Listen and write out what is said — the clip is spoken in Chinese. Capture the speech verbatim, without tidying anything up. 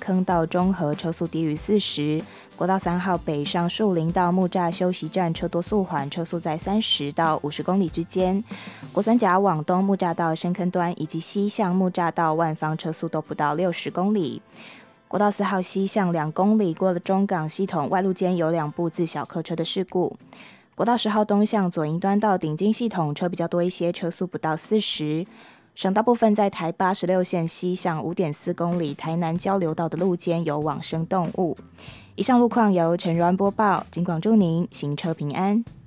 坑到中和车速低于四十，国道三号北上树林到木栅休息站车多速缓，车速在三十到五十公里之间。国三甲往东木栅到深坑端以及西向木栅到万方车速都不到六十公里。国道四号西向两公里过了中港系统外路间有两部自小客车的事故。国道十号东向左营端到顶金系统车比较多一些，车速不到四十。省道部分在台八十六线西向 五点四公里台南交流道的路间有往生动物。以上路况由陈如安播报，警广祝您行车平安。